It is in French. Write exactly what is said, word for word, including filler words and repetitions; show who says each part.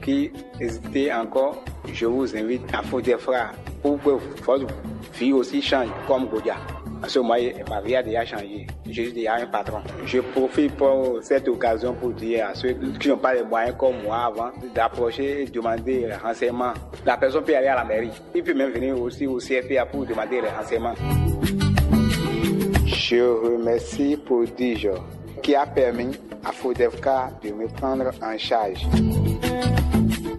Speaker 1: qui hésitez encore, je vous invite à FODEFRA pour que votre vie aussi change comme Godia. Parce que moi, ma vie a déjà changé. Je suis déjà un patron. Je profite pour cette occasion pour dire à ceux qui n'ont pas les moyens comme moi avant d'approcher et demander les renseignements. La personne peut aller à la mairie. Il peut même venir aussi au C F P A pour demander les renseignements. Je remercie Prodige qui a permis à FODEFCA de me prendre en charge.